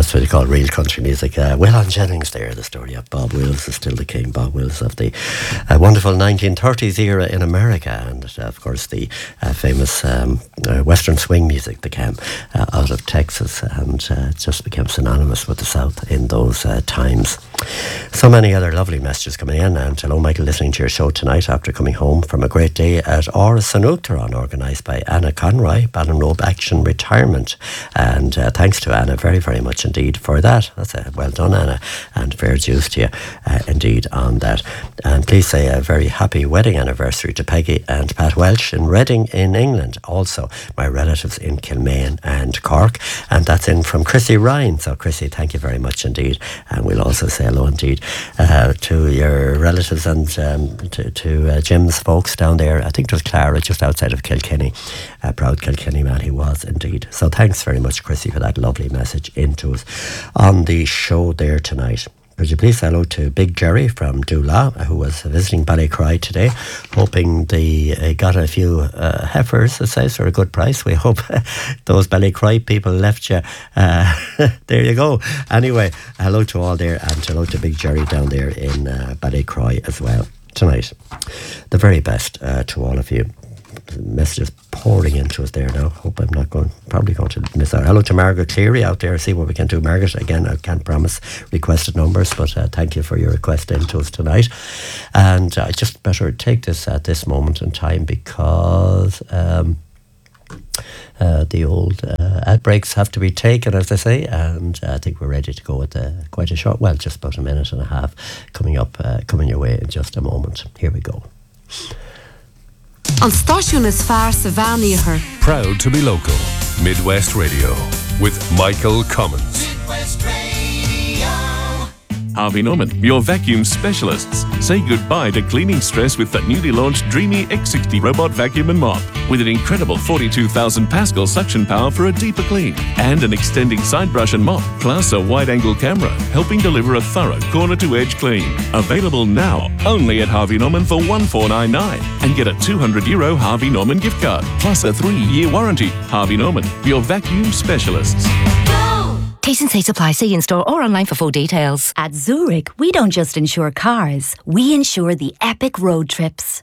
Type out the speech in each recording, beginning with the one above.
That's what you call real country music. Waylon Jennings there, the story of Bob Wills is still the king. Bob Wills of the wonderful 1930s era in America, and of course the famous Western swing music that came out of Texas, and just became synonymous with the South in those times. So many other lovely messages coming in, and hello Michael, listening to your show tonight after coming home from a great day at Áras an Uachtaráin, organised by Anna Conroy, Ballinrobe Action Retirement, and thanks to Anna very, very much indeed for that. That's well done, Anna, and fair dues to you indeed on that. And please say a very happy wedding anniversary to Peggy and Pat Welch in Reading in England, also my relatives in Kilmaine and Cork, and that's in from Chrissy Ryan. So Chrissy, thank you very much indeed, and we'll also say hello indeed to your relatives and to Jim's folks down there. I think it was Clara, just outside of Kilkenny. Proud Kilkenny man he was indeed. So thanks very much, Chrissy, for that lovely message into us on the show there tonight. Could you please say hello to Big Jerry from Dula, who was visiting Ballycry today, hoping they got a few heifers, it says, for a good price. We hope those Ballycry people left you. There you go. Anyway, hello to all there, and hello to Big Jerry down there in Ballycry as well tonight. The very best to all of you. Messages pouring into us there now. Hope I'm not probably going to miss out. Hello to Margaret Cleary out there. See what we can do. Margaret, again, I can't promise requested numbers, but thank you for your request into us tonight. And I just better take this at this moment in time, because the old ad breaks have to be taken, as they say, and I think we're ready to go with quite a short, well, just about a minute and a half coming your way in just a moment. Here we go. An stáisiún is fearr sa bheánaíochar. Proud to be local. Midwest Radio with Michael Cummins. Midwest Radio. Harvey Norman, your vacuum specialists. Say goodbye to cleaning stress with the newly launched Dreamy X60 robot vacuum and mop. With an incredible 42,000 Pascal suction power for a deeper clean, and an extending side brush and mop, plus a wide-angle camera, helping deliver a thorough corner-to-edge clean. Available now, only at Harvey Norman for €1499. And get a €200 Harvey Norman gift card, plus a 3-year warranty. Harvey Norman, your vacuum specialists. Taste and Say supply. See in store or online for full details. At Zurich, we don't just insure cars, we insure the epic road trips.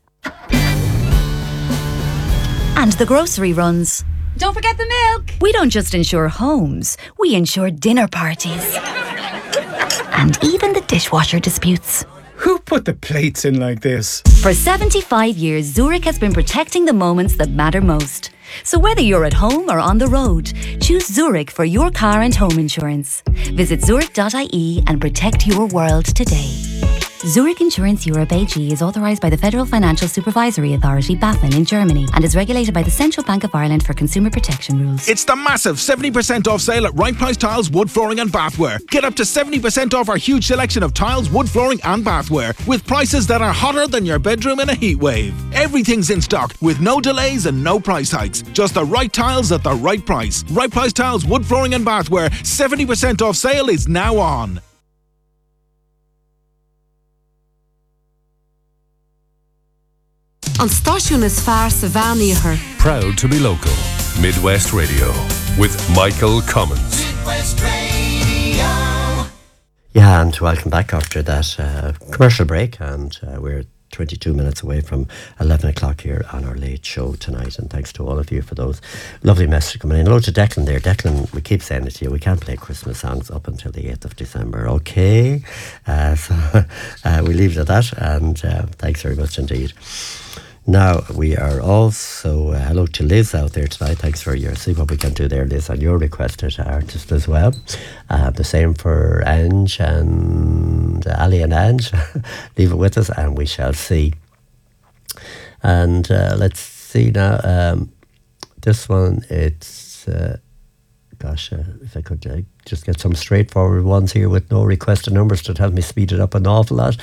And the grocery runs. Don't forget the milk. We don't just insure homes, we insure dinner parties. And even the dishwasher disputes. Who put the plates in like this? For 75 years, Zurich has been protecting the moments that matter most. So whether you're at home or on the road, choose Zurich for your car and home insurance. Visit zurich.ie and protect your world today. Zurich Insurance Europe AG is authorised by the Federal Financial Supervisory Authority, BaFin, in Germany, and is regulated by the Central Bank of Ireland for consumer protection rules. It's the massive 70% off sale at Right Price Tiles, Wood Flooring and Bathware. Get up to 70% off our huge selection of tiles, wood flooring and bathware, with prices that are hotter than your bedroom in a heat wave. Everything's in stock, with no delays and no price hikes. Just the right tiles at the right price. Right Price Tiles, Wood Flooring and Bathware. 70% off sale is now on. An stáisiún is fearr sa bheánaíochar. Proud to be local. Midwest Radio with Michael Cummins. Midwest Radio. Yeah, and welcome back after that commercial break, and we're 22 minutes away from 11 o'clock here on our late show tonight, and thanks to all of you for those lovely messages coming in. Hello to Declan there. Declan, we keep saying it to you, we can't play Christmas songs up until the 8th of December, okay? So we leave it at that, and thanks very much indeed. Now, we are also, hello to Liz out there tonight. Thanks for see what we can do there, Liz, on your requested artist as well. The same for Ange and Ali and Ange. Leave it with us and we shall see. And let's see now. This one, it's, if I could just get some straightforward ones here with no requested numbers to help me speed it up an awful lot.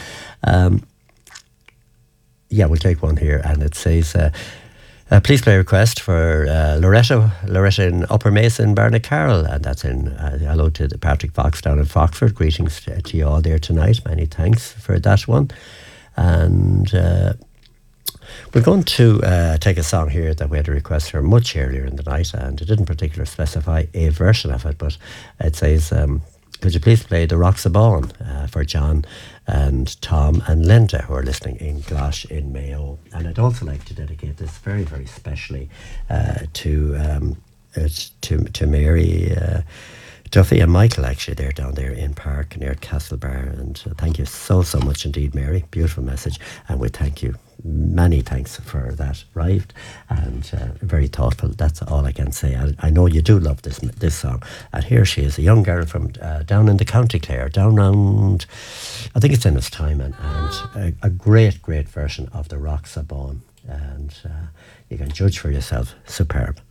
Yeah, we'll take one here, and it says, please play a request for Loretta in Upper Mesa in Barnacarroll, and that's in, hello to the Patrick Fox down in Foxford. Greetings to you all there tonight. Many thanks for that one. And we're going to take a song here that we had a request for much earlier in the night, and it didn't particularly specify a version of it, but it says, could you please play the Roxabone for John and Tom and Linda, who are listening in Glosh in Mayo. And I'd also like to dedicate this very, very specially to Mary Duffy and Michael, actually. They're down there in Park near Castlebar. And thank you so, so much indeed, Mary. Beautiful message. And we thank you. Many thanks for that, arrived, and very thoughtful. That's all I can say. I know you do love this song. And here she is, a young girl from down in the County Clare, down round, I think it's in its time, and a great, great version of the Roxabone. And you can judge for yourself. Superb.